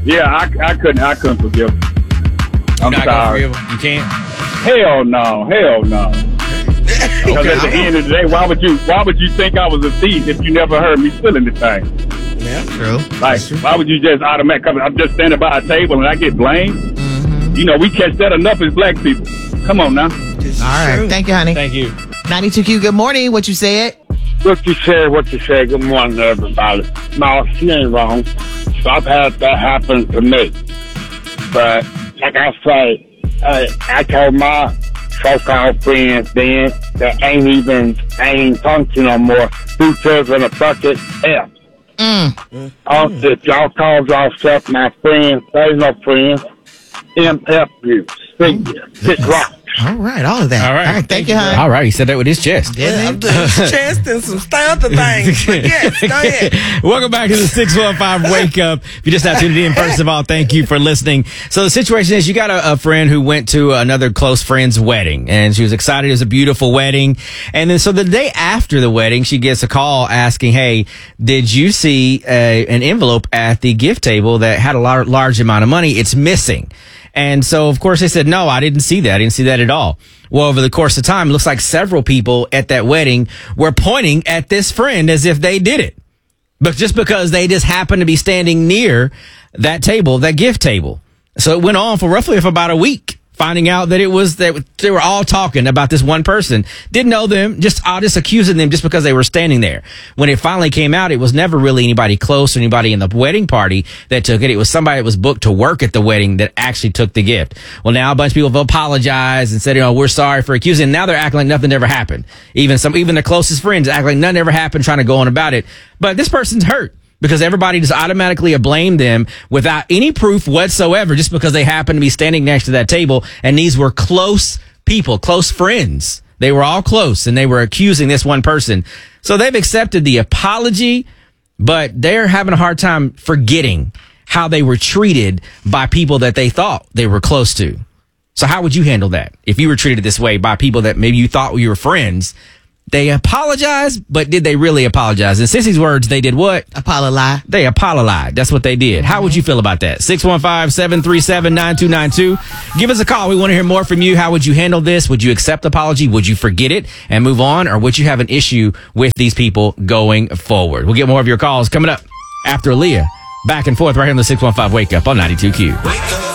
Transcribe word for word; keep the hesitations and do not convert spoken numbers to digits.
Yeah, I, I couldn't. I couldn't forgive him. I'm You're not sorry. gonna forgive him? You can't? Hell no. Hell no. Because Okay. at the end of the day, why would you? Why would you think I was a thief if you never heard me stealing the thing? Yeah. True. Like, why would you just automatically? Cause I'm just standing by a table and I get blamed. Mm-hmm. You know, we catch that enough as black people. Come on now. This is All right. true. Thank you, honey. Thank you. ninety-two Q, good morning. What you said? What you say, what you say. Good morning, everybody. No, she ain't wrong. So I've had that happen to me. But, like I say, uh, I told my so-called friends then that ain't even, ain't function no more. Who says in a bucket? F. Mm. Uh, if y'all call yourself my friends, there's no friends. M F you. Speak you. Sit rock. All right, all of that. All right. All right, thank you, honey. All right, he said that with his chest. Yeah, Didn't I'm he? doing chest and some other things. But yes, go ahead. Welcome back to the six one five Wake Up. If you just now tuned in, first of all, thank you for listening. So the situation is you got a, a friend who went to another close friend's wedding, and she was excited. It was a beautiful wedding. And then so the day after the wedding, she gets a call asking, hey, did you see a, an envelope at the gift table that had a lar- large amount of money? It's missing. And so, of course, they said, no, I didn't see that. I didn't see that at all. Well, over the course of time, it looks like several people at that wedding were pointing at this friend as if they did it. But just because they just happened to be standing near that table, that gift table. So it went on for roughly for about a week, finding out that it was that they were all talking about this one person. Didn't know them, just uh, just accusing them just because they were standing there. When it finally came out, it was never really anybody close or anybody in the wedding party that took it. It was somebody that was booked to work at the wedding that actually took the gift. Well, now a bunch of people have apologized and said, you know, we're sorry for accusing. Now they're acting like nothing ever happened. Even some, even their closest friends act like nothing ever happened, trying to go on about it. But this person's hurt. Because everybody just automatically blamed them without any proof whatsoever just because they happened to be standing next to that table. And these were close people, close friends. They were all close and they were accusing this one person. So they've accepted the apology, but they're having a hard time forgetting how they were treated by people that they thought they were close to. So how would you handle that if you were treated this way by people that maybe you thought you were friends? They apologized, but did they really apologize? In Sissy's words, they did what? Apologize. They apologized. That's what they did. How would you feel about that? six one five, seven three seven, nine two nine two. Give us a call. We want to hear more from you. How would you handle this? Would you accept apology? Would you forget it and move on? Or would you have an issue with these people going forward? We'll get more of your calls coming up after Aaliyah. Back and forth right here on the six one five Wake Up on ninety-two Q.